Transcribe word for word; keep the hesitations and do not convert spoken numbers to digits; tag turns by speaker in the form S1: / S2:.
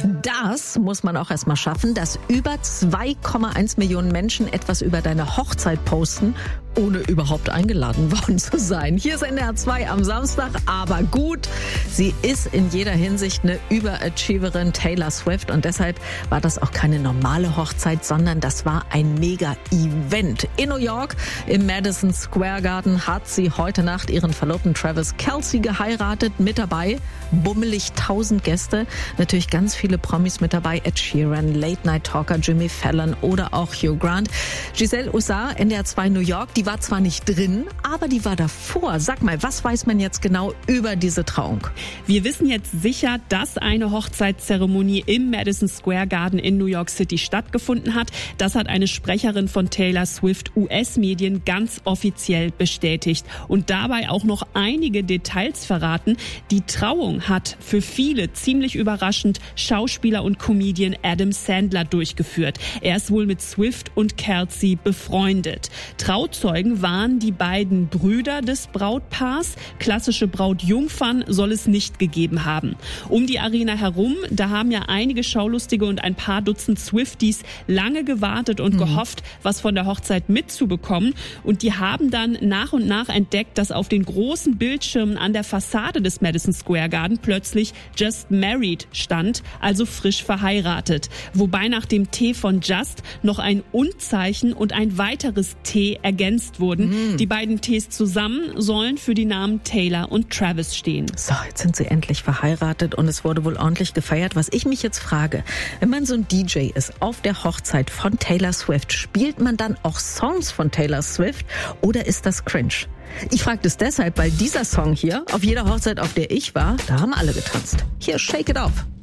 S1: Das muss man auch erstmal schaffen, dass über zwei Komma eins Millionen Menschen etwas über deine Hochzeit posten, ohne überhaupt eingeladen worden zu sein. Hier ist N D R zwei am Samstag, aber gut, sie ist in jeder Hinsicht eine Überachieverin, Taylor Swift, und deshalb war das auch keine normale Hochzeit, sondern das war ein Mega-Event. In New York, im Madison Square Garden, hat sie heute Nacht ihren Verlobten Travis Kelce geheiratet. Mit dabei bummelig tausend Gäste, natürlich ganz viele Promis mit dabei, Ed Sheeran, Late-Night-Talker Jimmy Fallon oder auch Hugh Grant. Giselle Ussar, N D R zwei New York, die war zwar nicht drin, aber die war davor. Sag mal, was weiß man jetzt genau über diese Trauung?
S2: Wir wissen jetzt sicher, dass eine Hochzeitszeremonie im Madison Square Garden in New York City stattgefunden hat. Das hat eine Sprecherin von Taylor Swift U S-Medien ganz offiziell bestätigt und dabei auch noch einige Details verraten. Die Trauung hat für viele ziemlich überraschend Schauspieler und Comedian Adam Sandler durchgeführt. Er ist wohl mit Swift und Kelce befreundet. Trauzeugen waren die beiden Brüder des Brautpaars. Klassische Brautjungfern soll es nicht gegeben haben. Um die Arena herum, da haben ja einige Schaulustige und ein paar Dutzend Swifties lange gewartet und mhm. gehofft, was von der Hochzeit mitzubekommen. Und die haben dann nach und nach entdeckt, dass auf den großen Bildschirmen an der Fassade des Madison Square Garden plötzlich Just Married stand, also frisch verheiratet. Wobei nach dem T von Just noch ein Und-Zeichen und ein weiteres T ergänzt wurden. Mhm. Die beiden Ts zusammen sollen für die Namen Taylor und Travis stehen.
S1: So, jetzt sind sie endlich verheiratet und es wurde wohl ordentlich gefeiert. Was ich mich jetzt frage, wenn man so ein D J ist auf der Hochzeit von Taylor Swift, spielt man dann auch Songs von Taylor Swift oder ist das cringe? Ich frage das deshalb, weil dieser Song hier, auf jeder Hochzeit, auf der ich war, da haben alle getanzt. Hier, Shake It Off.